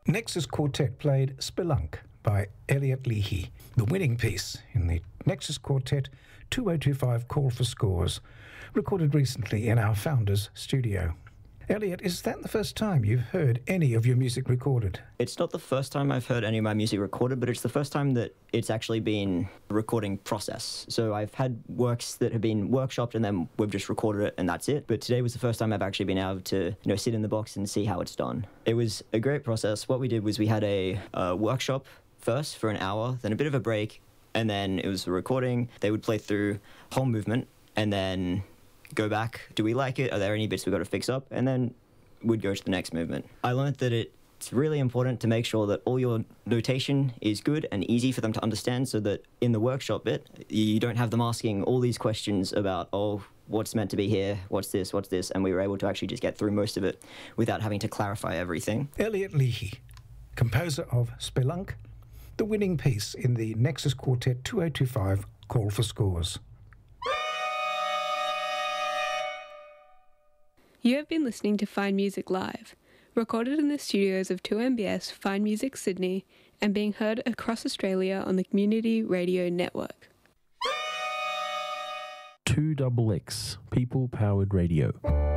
Nexus Quartet played Spelunk by Elliot Leahy, the winning piece in the Nexus Quartet 2025 Call for Scores, recorded recently in our Founders studio. Elliot, is that the first time you've heard any of your music recorded? It's not the first time I've heard any of my music recorded, but it's the first time that it's actually been a recording process. So I've had works that have been workshopped and then we've just recorded it and that's it. But today was the first time I've actually been able to, sit in the box and see how it's done. It was a great process. What we did was we had a workshop first for an hour, then a bit of a break, and then it was a recording. They would play through whole movement and then go back. Do we like it? Are there any bits we've got to fix up? And then we'd go to the next movement. I learned that it's really important to make sure that all your notation is good and easy for them to understand, so that in the workshop bit, you don't have them asking all these questions about, what's meant to be here? What's this? And we were able to actually just get through most of it without having to clarify everything. Elliot Leahy, composer of Spelunk, the winning piece in the Nexus Quartet 2025 Call for Scores. You have been listening to Fine Music Live, recorded in the studios of 2MBS Fine Music Sydney and being heard across Australia on the Community Radio Network. 2XX, People Powered Radio.